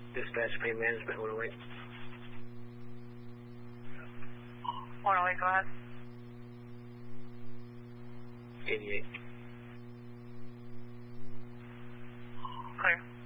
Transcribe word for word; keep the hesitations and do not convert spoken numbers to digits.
Dispatch pain management, one oh eight. one oh eight, go ahead. eighty-eight. Clear.